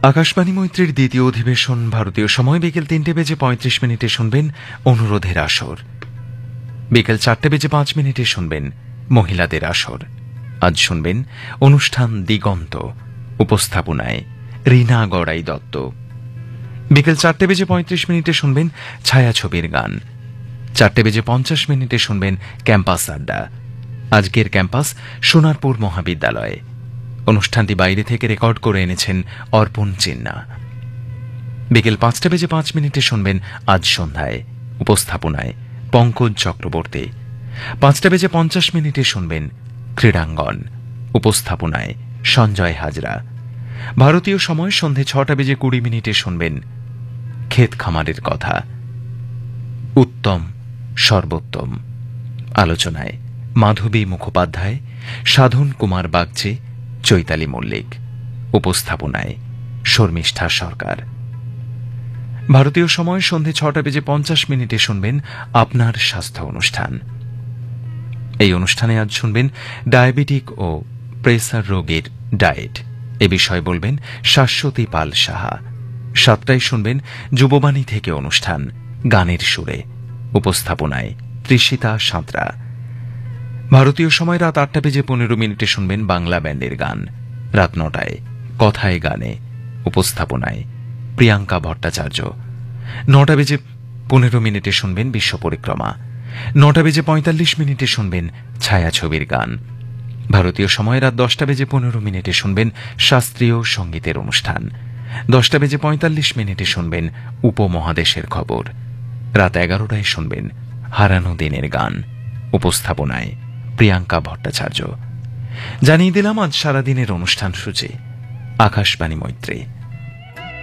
আকাশবাণী মৈত্রীর দ্বিতীয় অধিবেশন ভারতীয় সময় বিকেল ৩:৩৫ শুনবেন অনুরোধের আসর। বিকেল ৪:৫ শুনবেন মহিলাদের আসর। আজ শুনবেন অনুষ্ঠান দিগন্ত, উপস্থাপনায় রীনা গড়াই দত্ত। বিকেল ৪:৩৫ শুনবেন ছায়াছবির গান। ৪:৫০ শুনবেন ক্যাম্পাস আড্ডা। আজকের ক্যাম্পাস সোনারপুর মহাবিদ্যালয়। অনুষ্ঠানটি বাইরে থেকে রেকর্ড করে এনেছেন অর্পণ চিন্না। বিকেল ৫:০৫ শুনবেন আজ সন্ধ্যায়, উপস্থাপনায় পঙ্কজ চক্রবর্তী। ৫:৫০ শুনবেন ক্রীড়াঙ্গন, উপস্থাপনায় সঞ্জয় হাজরা। ভারতীয় সময় সন্ধে ৬:২০ শুনবেন ক্ষেত খামারের কথা, উত্তম সর্বোত্তম। আলোচনায় মাধবী মুখোপাধ্যায়, সাধন কুমার বাগচি, চৈতালি মল্লিক। উপস্থাপনায় শর্মিষ্ঠা সরকার। ভারতীয় সময় সন্ধে ৬:৫০ শুনবেন আপনার স্বাস্থ্য অনুষ্ঠান। এই অনুষ্ঠানে আজ শুনবেন ডায়াবেটিক ও প্রেসার রোগীর ডায়েট। এ বিষয়ে বলবেন শাশ্বতী পাল সাহা। ৭টায় শুনবেন যুববাণী থেকে অনুষ্ঠান গানের সুরে, উপস্থাপনায় তৃষিতা সাঁতরা। ভারতীয় সময় রাত ৮:১৫ শুনবেন বাংলা ব্যান্ডের গান। রাত ৯টায় কথায় গানে, উপস্থাপনায় প্রিয়াঙ্কা ভট্টাচার্য। ৯:১৫ শুনবেন বিশ্ব পরিক্রমা। ৯:৪৫ শুনবেন ছায়াছবির গান। ভারতীয় সময় রাত ১০:১৫ শুনবেন শাস্ত্রীয় সঙ্গীতের অনুষ্ঠান। ১০:৪৫ শুনবেন উপমহাদেশের খবর। রাত ১১টায় শুনবেন হারানো দিনের গান, উপস্থাপনায় প্রিয়াঙ্কা ভট্টাচার্য। জানিয়ে দিলাম আজ সারাদিনের অনুষ্ঠান সূচি। আকাশবাণী মৈত্রী।